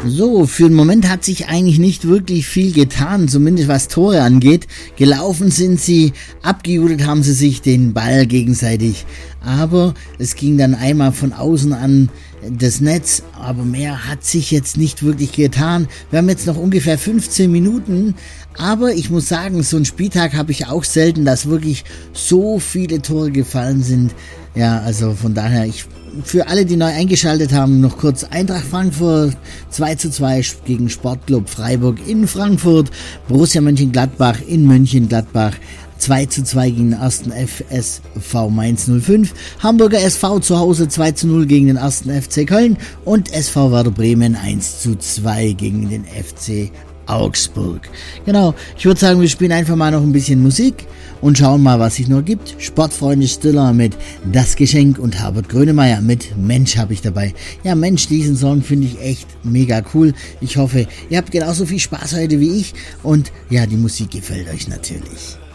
So, für den Moment hat sich eigentlich nicht wirklich viel getan, zumindest was Tore angeht. Gelaufen sind sie, abgejubelt haben sie sich den Ball gegenseitig. Aber es ging dann einmal von außen an das Netz, aber mehr hat sich jetzt nicht wirklich getan. Wir haben jetzt noch ungefähr 15 Minuten, aber ich muss sagen, so einen Spieltag habe ich auch selten, dass wirklich so viele Tore gefallen sind. Ja, also von daher, für alle, die neu eingeschaltet haben, noch kurz Eintracht Frankfurt 2:2 gegen Sportclub Freiburg in Frankfurt, Borussia Mönchengladbach in Mönchengladbach 2:2 gegen den 1. FSV Mainz 05, Hamburger SV zu Hause 2:0 gegen den 1. FC Köln und SV Werder Bremen 1:2 gegen den FC Augsburg. Genau, ich würde sagen, wir spielen einfach mal noch ein bisschen Musik und schauen mal, was sich noch gibt. Sportfreunde Stiller mit Das Geschenk und Herbert Grönemeyer mit Mensch habe ich dabei. Ja, Mensch, diesen Song finde ich echt mega cool. Ich hoffe, ihr habt genauso viel Spaß heute wie ich und ja, die Musik gefällt euch natürlich.